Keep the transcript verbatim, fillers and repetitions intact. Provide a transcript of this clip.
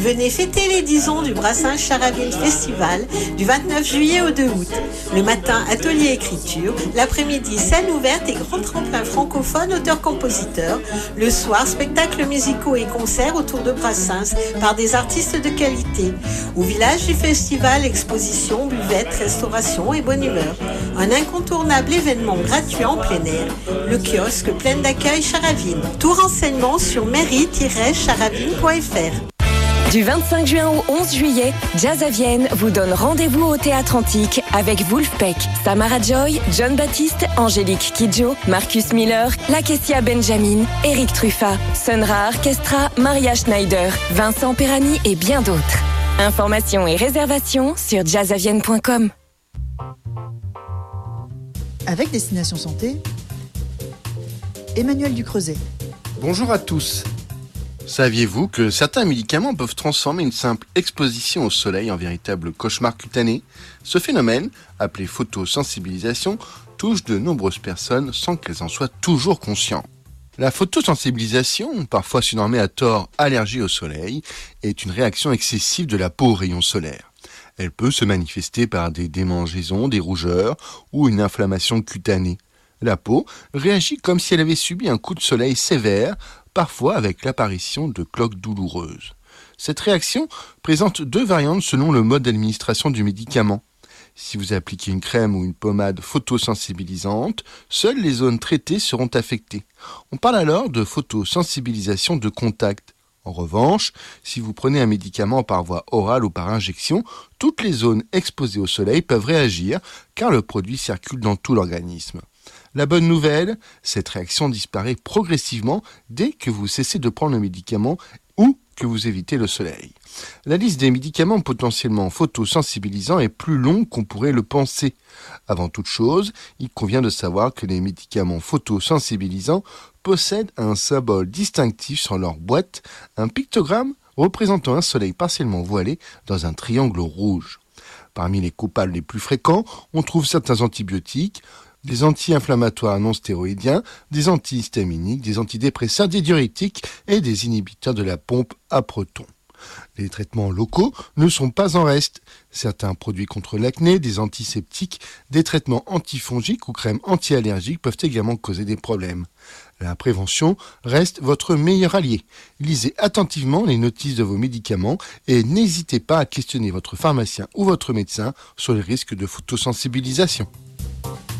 Venez fêter les dix ans du Brassens Charavine Festival du vingt-neuf juillet au deux août. Le matin, atelier écriture. L'après-midi, scène ouverte et grand tremplin francophone auteur-compositeur. Le soir, spectacles musicaux et concerts autour de Brassens par des artistes de qualité. Au village du festival, exposition, buvette, restauration et bonne humeur. Un incontournable événement gratuit en plein air. Le kiosque plein d'accueil Charavine. Tout renseignement sur mairie tiret charavine point f r. Du vingt-cinq juin au onze juillet, Jazz à Vienne vous donne rendez-vous au Théâtre Antique avec Wolfpack, Samara Joy, John Baptiste, Angélique Kidjo, Marcus Miller, Lakecia Benjamin, Eric Truffat, Sunra Orchestra, Maria Schneider, Vincent Perani et bien d'autres. Informations et réservations sur jazz à vienne point com. Avec Destination Santé, Emmanuel Ducreuset. Bonjour à tous. Saviez-vous que certains médicaments peuvent transformer une simple exposition au soleil en véritable cauchemar cutané ? Ce phénomène, appelé photosensibilisation, touche de nombreuses personnes sans qu'elles en soient toujours conscientes. La photosensibilisation, parfois surnommée à tort allergie au soleil, est une réaction excessive de la peau aux rayons solaires. Elle peut se manifester par des démangeaisons, des rougeurs ou une inflammation cutanée. La peau réagit comme si elle avait subi un coup de soleil sévère, parfois avec l'apparition de cloques douloureuses. Cette réaction présente deux variantes selon le mode d'administration du médicament. Si vous appliquez une crème ou une pommade photosensibilisante, seules les zones traitées seront affectées. On parle alors de photosensibilisation de contact. En revanche, si vous prenez un médicament par voie orale ou par injection, toutes les zones exposées au soleil peuvent réagir car le produit circule dans tout l'organisme. La bonne nouvelle, cette réaction disparaît progressivement dès que vous cessez de prendre le médicament ou que vous évitez le soleil. La liste des médicaments potentiellement photosensibilisants est plus longue qu'on pourrait le penser. Avant toute chose, il convient de savoir que les médicaments photosensibilisants possèdent un symbole distinctif sur leur boîte, un pictogramme représentant un soleil partiellement voilé dans un triangle rouge. Parmi les coupables les plus fréquents, on trouve certains antibiotiques, des anti-inflammatoires non stéroïdiens, des antihistaminiques, des antidépresseurs, des diurétiques et des inhibiteurs de la pompe à protons. Les traitements locaux ne sont pas en reste. Certains produits contre l'acné, des antiseptiques, des traitements antifongiques ou crèmes anti-allergiques peuvent également causer des problèmes. La prévention reste votre meilleur allié. Lisez attentivement les notices de vos médicaments et n'hésitez pas à questionner votre pharmacien ou votre médecin sur les risques de photosensibilisation.